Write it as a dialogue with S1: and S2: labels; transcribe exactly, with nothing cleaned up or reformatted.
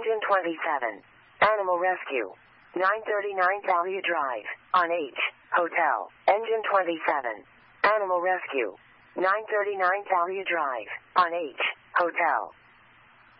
S1: Engine twenty-seven. Animal Rescue. nine thirty-nine Thalia Drive, on H, Hotel. Engine twenty-seven. Animal Rescue. nine thirty-nine Thalia Drive, on H, Hotel.